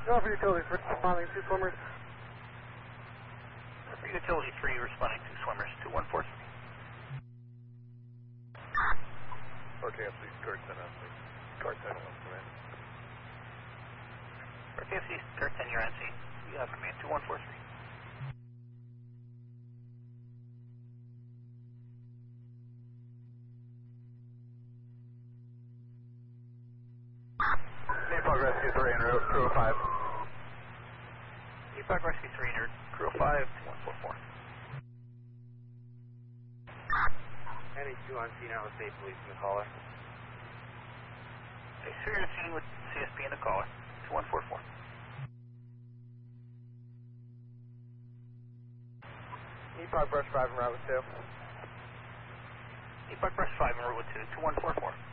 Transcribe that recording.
Go for utility 3, responding 2 swimmers. For utility 3, responding 2 swimmers, 2143. RKFC, Kurt 10 on scene. Kurt 10 on command. RKFC, Kurt 10, you're on scene. You have command 2143. Napog Rescue 3 en route, crew 5. Napog Rescue 3 entered, crew 5, 2144. NH2 on scene out with state police in the caller. Okay, so you're on scene with CSP in the caller, 2144. Napog brush 5 en route with 2. Napog Brush 5 en route with 2, 2144.